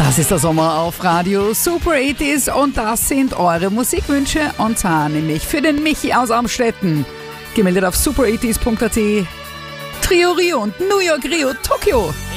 Das ist der Sommer auf Radio Super 80s und das sind eure Musikwünsche und zwar nämlich für den Michi aus Amstetten. Gemeldet auf super80s.at. Trio Rio und New York Rio Tokio.